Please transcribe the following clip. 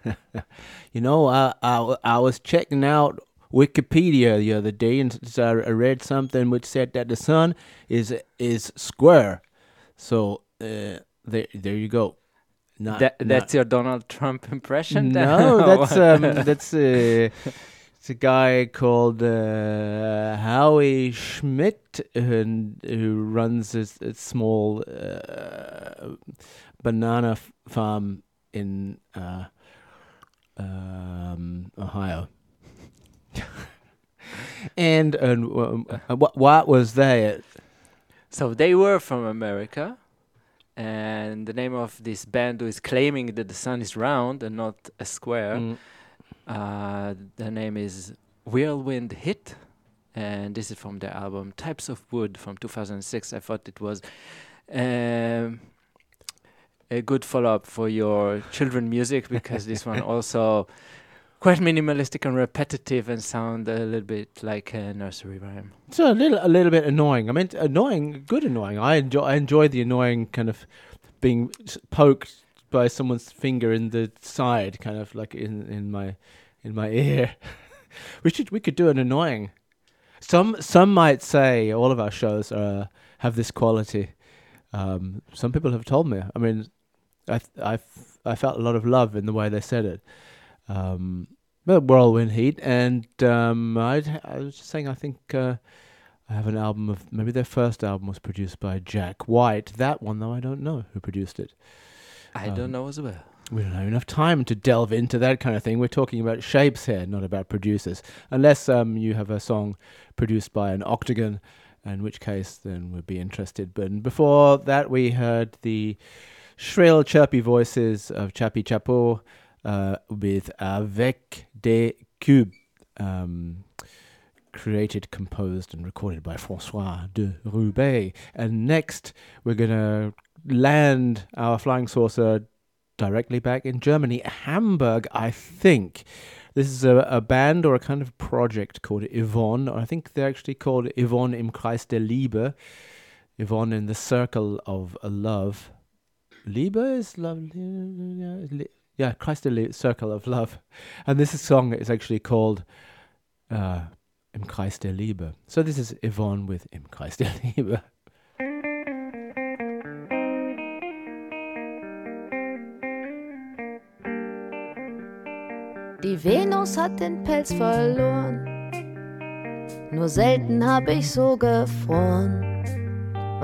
I was checking out Wikipedia the other day, and so I read something which said that the sun is square. So there you go. That's your Donald Trump impression? No, that's What? it's a guy called Howie Schmidt who runs a small banana farm in Ohio. And what was that? So they were from America, and the name of this band who is claiming that the sun is round and not a square, Mm. the name is Whirlwind Hit, and this is from their album Types of Wood from 2006. I thought it was um, a good follow-up for your children music, because this one also quite minimalistic and repetitive and sound a little bit like a nursery rhyme. It's a little bit annoying. I mean, good annoying. I enjoy the annoying kind of being poked by someone's finger in the side, kind of like in my ear. we could do an annoying. Some might say all of our shows have this quality. Some people have told me. I mean, I felt a lot of love in the way they said it. But Whirlwind Heat, and I was just saying, I think I have an album of, maybe their first album was produced by Jack White. That one, though, I don't know who produced it. I don't know as well. We don't have enough time to delve into that kind of thing. We're talking about shapes here, not about producers. Unless you have a song produced by an Octagon, in which case then we'd be interested. But before that, we heard the shrill, chirpy voices of Chappie Chapeau with Avec des Cubes, created, composed, and recorded by François de Roubaix. And next, we're going to land our flying saucer directly back in Germany, Hamburg, I think. This is a band or a kind of project called Yvonne. I think they're actually called Yvonne im Kreis der Liebe. Yvonne in the circle of love. Liebe is love. Yeah, Kreis der Liebe, circle of love. And this song is actually called Im Kreis der Liebe. So this is Yvonne with Im Kreis der Liebe. Die Venus hat den Pelz verloren, nur selten hab ich so gefroren.